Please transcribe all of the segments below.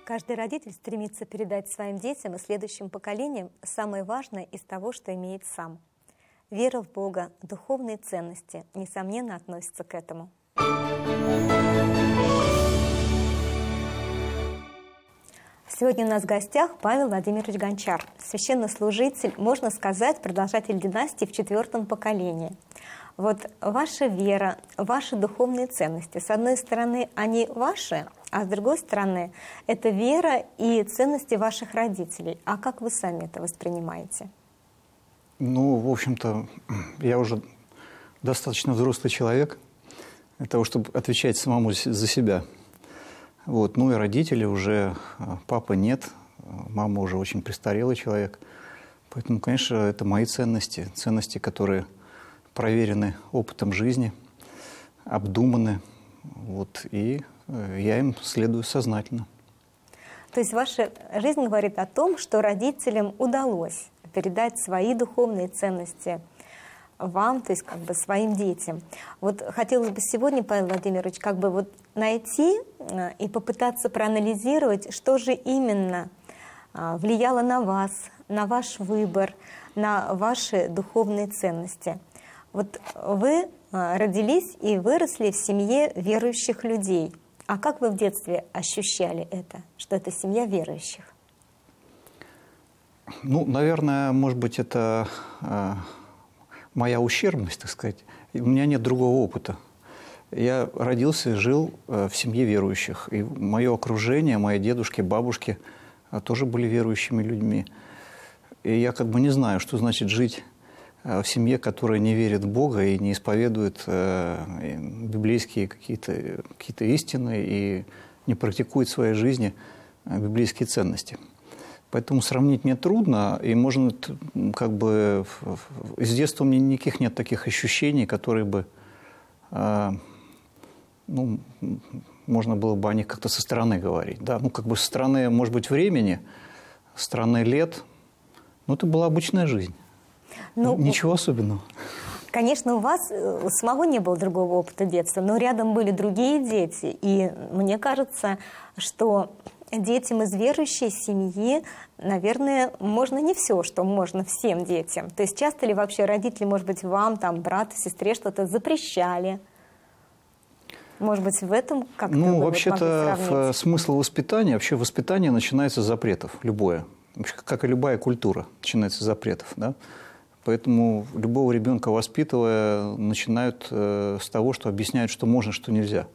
Каждый родитель стремится передать своим детям и следующим поколениям самое важное из того, что имеет сам. Вера в Бога, духовные ценности, несомненно, относятся к этому. Сегодня у нас в гостях Павел Владимирович Гончар, священнослужитель, можно сказать, продолжатель династии в 4-м поколении. Вот ваша вера, ваши духовные ценности, с одной стороны, они ваши, а с другой стороны, это вера и ценности ваших родителей. А как вы сами это воспринимаете? Ну, в общем-то, я уже достаточно взрослый человек для того, чтобы отвечать самому за себя. Вот. Ну и родители уже, папы нет, мама уже очень престарелый человек. Поэтому, конечно, это мои ценности, ценности, которые проверены опытом жизни, обдуманы, вот, и я им следую сознательно. То есть ваша жизнь говорит о том, что родителям удалось передать свои духовные ценности вам, то есть как бы своим детям. Вот хотелось бы сегодня, Павел Владимирович, как бы вот найти и попытаться проанализировать, что же именно влияло на вас, на ваш выбор, на ваши духовные ценности. Вот вы родились и выросли в семье верующих людей. А как вы в детстве ощущали это, что это семья верующих? Ну, наверное, может быть, это моя ущербность, так сказать. У меня нет другого опыта. Я родился и жил в семье верующих. И мое окружение, мои дедушки, бабушки тоже были верующими людьми. И я как бы не знаю, что значит жить в семье, которая не верит в Бога и не исповедует библейские какие-то истины и не практикует в своей жизни библейские ценности. Поэтому сравнить мне трудно, и можно как бы с детства у меня никаких нет таких ощущений, которые бы, ну, можно было бы о них как-то со стороны говорить. Да? Ну, как бы со стороны, может быть, времени, со стороны лет, ну, это была обычная жизнь. Ну, ничего особенного. Конечно, у вас у самого не было другого опыта детства, но рядом были другие дети. И мне кажется, что детям из верующей семьи, наверное, можно не все, что можно всем детям. То есть часто ли вообще родители, может быть, вам, там, брату, сестре что-то запрещали? Может быть, в этом как-то Ну, вообще-то смысл воспитания, вообще воспитание начинается с запретов, любое. Как и любая культура, начинается с запретов, да? Поэтому любого ребенка воспитывая, начинают с того, что объясняют, что можно, что нельзя.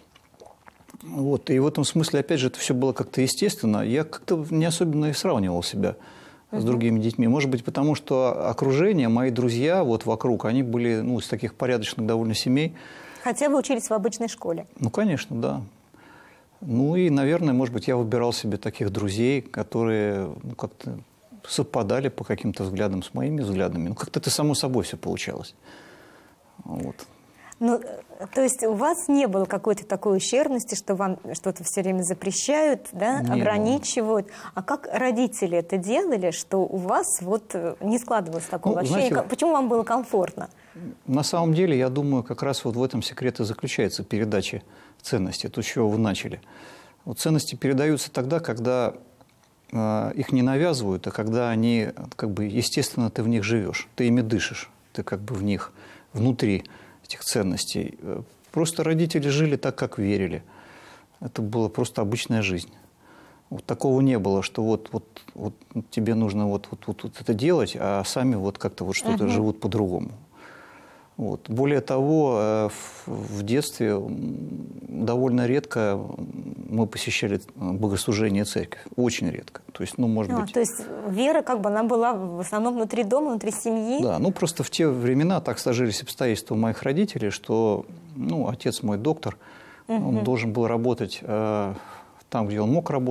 Вот. И в этом смысле, опять же, это все было как-то естественно. Я как-то не особенно и сравнивал себя с другими детьми. Может быть, потому что окружение, мои друзья вот вокруг, они были, ну, из таких порядочных довольно семей. Хотя вы учились в обычной школе. Ну, конечно, да. Ну и, наверное, может быть, я выбирал себе таких друзей, которые, ну, как-то совпадали по каким-то взглядам с моими взглядами. Ну, как-то это само собой все получалось. Вот. Ну, то есть у вас не было какой-то такой ущербности, что вам что-то все время запрещают, да, ограничивают. А как родители это делали, что у вас вот не складывалось такого ощущения? Знаете, почему вам было комфортно? На самом деле, я думаю, как раз вот в этом секрет и заключается передача ценностей, то, с чего вы начали. Вот ценности передаются тогда, когда их не навязывают, а когда они, как бы, естественно, ты в них живешь, ты ими дышишь, ты как бы в них, внутри этих ценностей. Просто родители жили так, как верили. Это была просто обычная жизнь. Вот такого не было, что вот тебе нужно вот это делать, а сами вот как-то вот что-то живут по-другому. Вот. Более того, в детстве довольно редко мы посещали богослужение церкви. Очень редко. То есть, ну, может быть... То есть вера, как бы, она была в основном внутри дома, внутри семьи? Да, ну, просто в те времена так сложились обстоятельства у моих родителей, что, ну, отец мой доктор, он должен был работать там, где он мог работать.